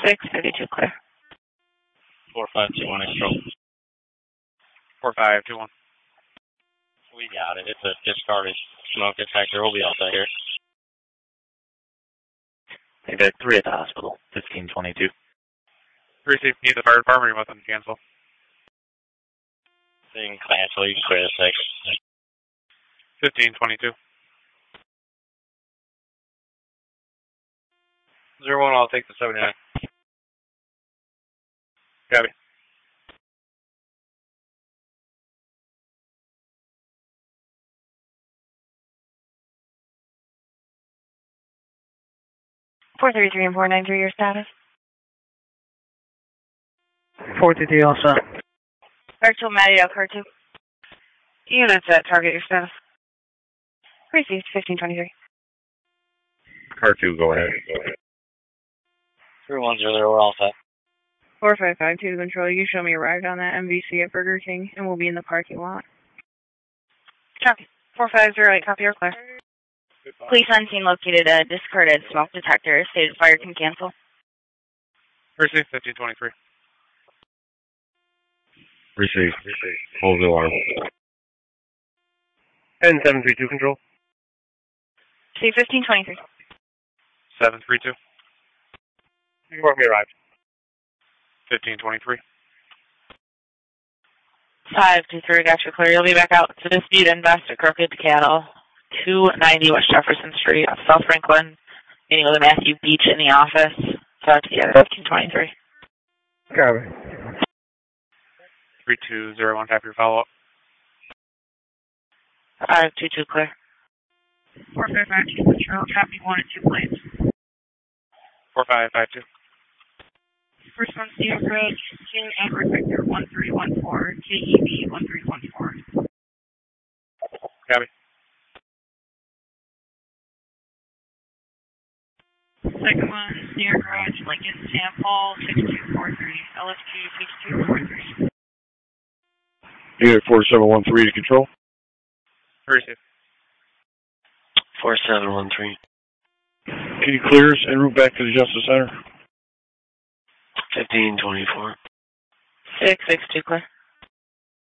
632 clear. 4521 control. 4521. We got it. It's a discarded smoke detector. We'll be all set here. Maybe 3 at the hospital. 1522. Receive. Need the fire department. You must cancel. Thing cancel. You clear the 6. 1522. 01. I'll take the 79. Copy. Four 33 and 493, your status? 433 also. Virtual Mateo, car 2. Units at target, your status? Received, 1523. Car 2, go ahead. 3100, we're all set. 4552 to control. You show me arrived on that MVC at Burger King and we'll be in the parking lot. Copy. 4508, copy or clear. Police on scene located a discarded smoke detector. Stated fire can cancel. Receive. 1523. Receive. Hold the alarm. 10732 control. See 1523. 732. Inform me arrived. 1523. 523, got you clear. You'll be back out to dispute invest at Crooked Cattle, 290 West Jefferson Street, South Franklin, meeting with Matthew Beach in the office. Talk together, 1523. Copy. 3201, copy your follow-up. 522, clear. 4552 control, copy 1 and 2 planes. 4552. First one, Steel Bridge, King Edward Victor 1314, KEB 1314. Copy. Second one, Sierra Garage, Lincoln, Sam Paul 6243, LFG 6243. Unit 4713 to control. Receive. 4713. Can you clear us en route back to the Justice Center? 1524. 662, clear.